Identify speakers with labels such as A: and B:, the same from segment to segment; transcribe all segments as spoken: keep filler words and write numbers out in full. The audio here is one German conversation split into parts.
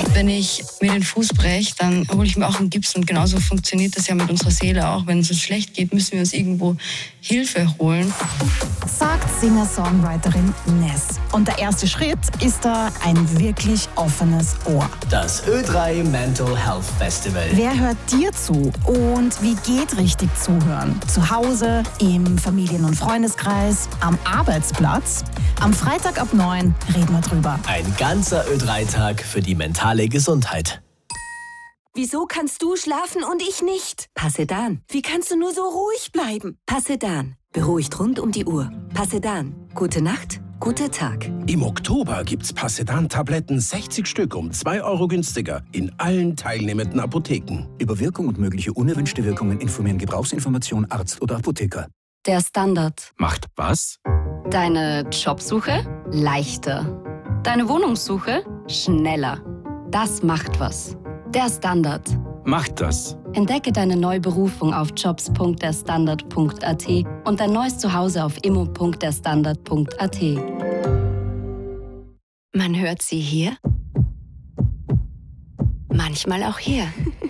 A: Wenn ich mir den Fuß breche, dann hole ich mir auch einen Gips und genauso funktioniert das ja mit unserer Seele auch. Wenn es uns schlecht geht, müssen wir uns irgendwo Hilfe holen.
B: Sagt Singer-Songwriterin Ness. Und der erste Schritt ist da ein wirklich offenes Ohr.
C: Das Ö drei Mental Health Festival.
B: Wer hört dir zu und wie geht richtig zuhören? Zu Hause, im Familien- und Freundeskreis, am Arbeitsplatz? Am Freitag ab neun reden wir drüber.
C: Ein ganzer Ö drei Tag für die mentale Gesundheit.
D: Wieso kannst du schlafen und ich nicht? Passedan. Wie kannst du nur so ruhig bleiben? Passedan. Beruhigt rund um die Uhr. Passedan. Gute Nacht, guter Tag.
E: Im Oktober gibt's Passedan-Tabletten sechzig Stück um zwei Euro günstiger in allen teilnehmenden Apotheken.
F: Über Wirkung und mögliche unerwünschte Wirkungen informieren Gebrauchsinformation Arzt oder Apotheker.
G: Der Standard.
E: Macht was?
G: Deine Jobsuche leichter. Deine Wohnungssuche schneller. Das macht was. Der Standard.
E: Macht das.
G: Entdecke deine neue Berufung auf jobs punkt der standard punkt a t und dein neues Zuhause auf immo punkt der standard punkt a t. Man hört sie hier, manchmal auch hier.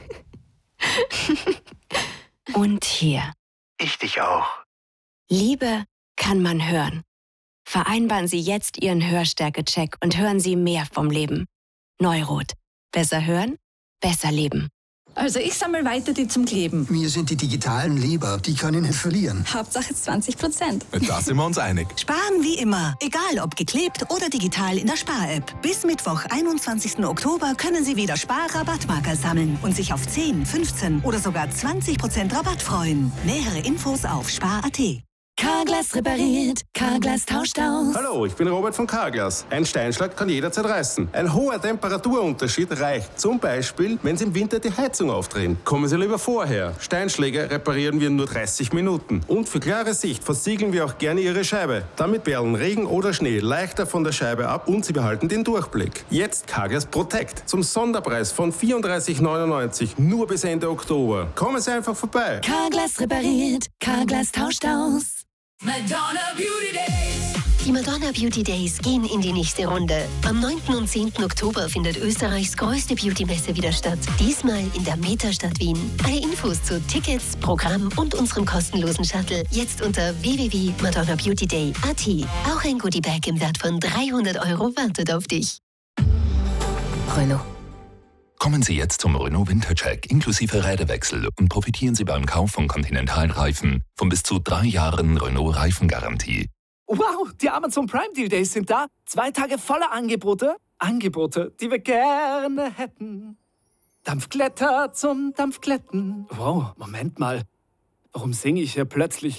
G: Und hier.
H: Ich dich auch.
G: Liebe kann man hören. Vereinbaren Sie jetzt Ihren Hörstärke-Check und hören Sie mehr vom Leben. Neurot. Besser hören, besser leben.
I: Also ich sammle weiter die zum Kleben.
H: Mir sind die digitalen lieber. Die kann ich nicht verlieren.
I: Hauptsache zwanzig Prozent.
J: Da sind wir uns einig.
K: Sparen wie immer. Egal ob geklebt oder digital in der Spar-App. Bis Mittwoch, einundzwanzigsten Oktober, können Sie wieder Spar-Rabattmarker sammeln und sich auf zehn, fünfzehn oder sogar zwanzig Prozent Rabatt freuen. Nähere Infos auf spar punkt a t.
D: Carglass repariert, Carglass tauscht aus.
L: Hallo, ich bin Robert von Carglass. Ein Steinschlag kann jederzeit reißen. Ein hoher Temperaturunterschied reicht zum Beispiel, wenn Sie im Winter die Heizung aufdrehen. Kommen Sie lieber vorher. Steinschläge reparieren wir in nur dreißig Minuten. Und für klare Sicht versiegeln wir auch gerne Ihre Scheibe. Damit perlen Regen oder Schnee leichter von der Scheibe ab und Sie behalten den Durchblick. Jetzt Carglass Protect zum Sonderpreis von vierunddreißig neunundneunzig nur bis Ende Oktober. Kommen Sie einfach vorbei.
D: Carglass repariert, Carglass tauscht aus.
M: Madonna Beauty Days. Die Madonna Beauty Days gehen in die nächste Runde. Am neunten und zehnten Oktober findet Österreichs größte Beauty-Messe wieder statt. Diesmal in der Metastadt Wien. Alle Infos zu Tickets, Programm und unserem kostenlosen Shuttle jetzt unter w w w punkt madonna beauty day punkt a t. Auch ein Goodiebag im Wert von dreihundert Euro wartet auf dich.
N: Renault. Kommen Sie jetzt zum Renault Wintercheck inklusive Räderwechsel und profitieren Sie beim Kauf von Continental Reifen von bis zu drei Jahren Renault Reifengarantie.
O: Wow, die Amazon Prime Deal Days sind da. Zwei Tage voller Angebote. Angebote, die wir gerne hätten. Dampfglätter zum Dampfglätten. Wow, Moment mal. Warum singe ich hier plötzlich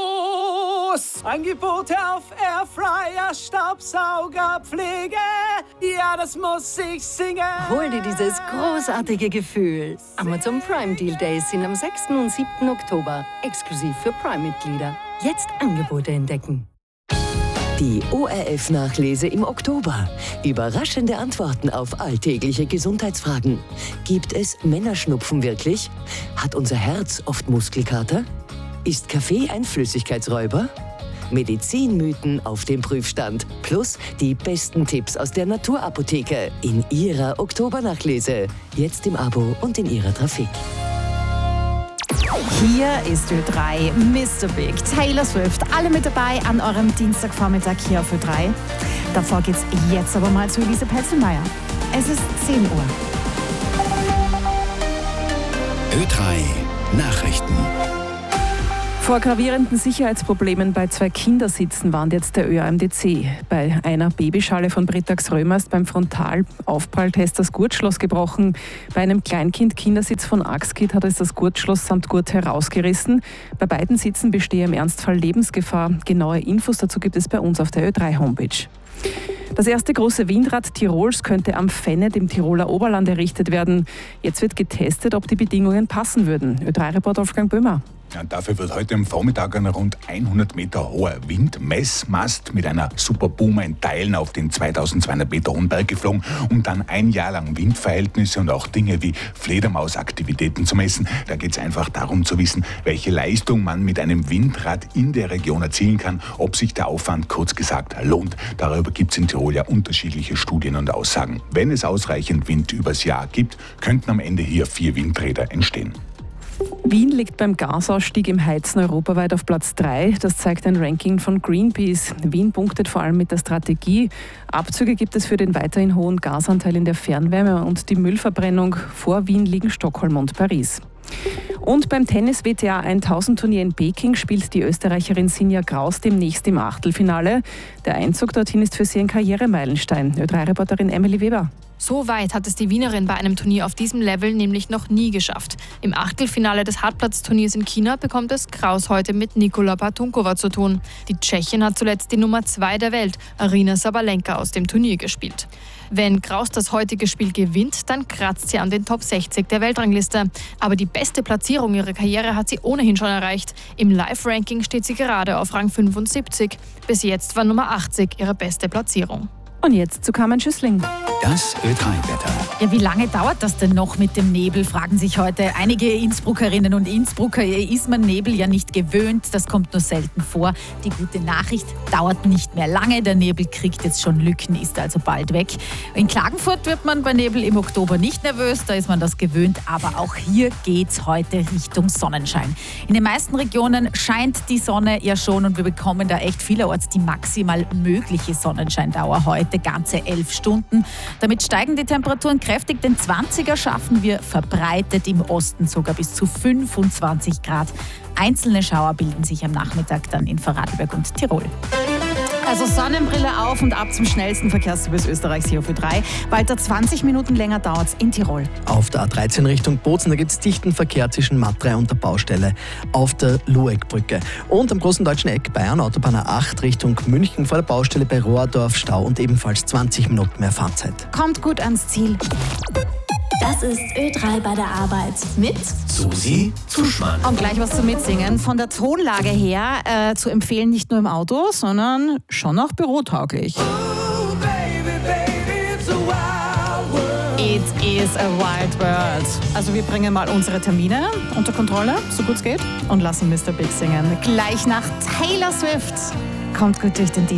O: los? Angebote auf Airfryer, Staubsauger, Pflege. Ja, das muss ich singen.
P: Hol dir dieses großartige Gefühl. Amazon Prime Deal Days sind am sechsten und siebten Oktober. Exklusiv für Prime-Mitglieder. Jetzt Angebote entdecken.
Q: Die O R F-Nachlese im Oktober. Überraschende Antworten auf alltägliche Gesundheitsfragen. Gibt es Männerschnupfen wirklich? Hat unser Herz oft Muskelkater? Ist Kaffee ein Flüssigkeitsräuber? Medizinmythen auf dem Prüfstand. Plus die besten Tipps aus der Naturapotheke in Ihrer Oktobernachlese. Jetzt im Abo und in Ihrer Trafik.
B: Hier ist Ö drei, Mister Big, Taylor Swift, alle mit dabei an eurem Dienstagvormittag hier auf Ö drei. Davor geht's jetzt aber mal zu Elise Petzelmeier. Es ist zehn Uhr.
E: Ö drei Nachrichten.
R: Vor gravierenden Sicherheitsproblemen bei zwei Kindersitzen warnt jetzt der Ö A M D C. Bei einer Babyschale von Brittax Römer ist beim Frontalaufpralltest das Gurtschloss gebrochen. Bei einem Kleinkind-Kindersitz von Axkit hat es das Gurtschloss samt Gurt herausgerissen. Bei beiden Sitzen bestehe im Ernstfall Lebensgefahr. Genaue Infos dazu gibt es bei uns auf der Ö drei Homepage. Das erste große Windrad Tirols könnte am Fennet im Tiroler Oberland errichtet werden. Jetzt wird getestet, ob die Bedingungen passen würden. Ö drei Reporter Wolfgang Böhmer.
J: Ja, dafür wird heute am Vormittag ein rund hundert Meter hoher Windmessmast mit einer Superboomer in Teilen auf den zweitausendzweihundert Meter hohen Berg geflogen, um dann ein Jahr lang Windverhältnisse und auch Dinge wie Fledermausaktivitäten zu messen. Da geht es einfach darum zu wissen, welche Leistung man mit einem Windrad in der Region erzielen kann, ob sich der Aufwand kurz gesagt lohnt. Darüber gibt es in Tirol ja unterschiedliche Studien und Aussagen. Wenn es ausreichend Wind übers Jahr gibt, könnten am Ende hier vier Windräder entstehen.
R: Wien liegt beim Gasausstieg im Heizen europaweit auf Platz drei. Das zeigt ein Ranking von Greenpeace. Wien punktet vor allem mit der Strategie. Abzüge gibt es für den weiterhin hohen Gasanteil in der Fernwärme und die Müllverbrennung. Vor Wien liegen Stockholm und Paris. Und beim Tennis-W T A tausend Turnier in Peking spielt die Österreicherin Sinja Graus demnächst im Achtelfinale. Der Einzug dorthin ist für sie ein Karrieremeilenstein. Ö drei Reporterin Emily Weber.
S: So weit hat es die Wienerin bei einem Turnier auf diesem Level nämlich noch nie geschafft. Im Achtelfinale des Hartplatzturniers in China bekommt es Graus heute mit Nikola Batunkova zu tun. Die Tschechin hat zuletzt die Nummer zwei der Welt, Aryna Sabalenka, aus dem Turnier gespielt. Wenn Graus das heutige Spiel gewinnt, dann kratzt sie an den Top sechzig der Weltrangliste. Aber die beste Platzierung ihrer Karriere hat sie ohnehin schon erreicht. Im Live-Ranking steht sie gerade auf Rang fünfundsiebzig. Bis jetzt war Nummer achtzig ihre beste Platzierung.
R: Und jetzt zu Carmen Schüssling.
F: Das Ö drei Wetter.
B: Ja, wie lange dauert das denn noch mit dem Nebel, fragen sich heute einige Innsbruckerinnen und Innsbrucker. Ist man Nebel ja nicht gewöhnt, das kommt nur selten vor. Die gute Nachricht, dauert nicht mehr lange, der Nebel kriegt jetzt schon Lücken, ist also bald weg. In Klagenfurt wird man bei Nebel im Oktober nicht nervös, da ist man das gewöhnt, aber auch hier geht's heute Richtung Sonnenschein. In den meisten Regionen scheint die Sonne ja schon und wir bekommen da echt vielerorts die maximal mögliche Sonnenscheindauer heute. Ganze elf Stunden. Damit steigen die Temperaturen kräftig. Den zwanziger schaffen wir verbreitet, im Osten sogar bis zu fünfundzwanzig Grad. Einzelne Schauer bilden sich am Nachmittag dann in Vorarlberg und Tirol. Also Sonnenbrille auf und ab zum schnellsten Verkehrsservice Österreichs hier auf Ö drei. Weiter zwanzig Minuten länger dauert es in Tirol.
T: Auf der A dreizehn Richtung Bozen, da gibt es dichten Verkehr zwischen Matt drei und der Baustelle auf der Lueckbrücke. Und am großen deutschen Eck Bayern, Autobahn A acht Richtung München vor der Baustelle bei Rohrdorf Stau und ebenfalls zwanzig Minuten mehr Fahrzeit.
B: Kommt gut ans Ziel.
M: Das ist Ö drei bei der Arbeit mit
C: Susi Zuschmann.
B: Und gleich was zum Mitsingen. Von der Tonlage her äh, zu empfehlen, nicht nur im Auto, sondern schon auch bürotauglich. Oh, baby, baby, it's a wild world. It is a wild world. Also wir bringen mal unsere Termine unter Kontrolle, so gut es geht, und lassen Mister Big singen. Gleich nach Taylor Swift. Kommt gut durch den Dienst.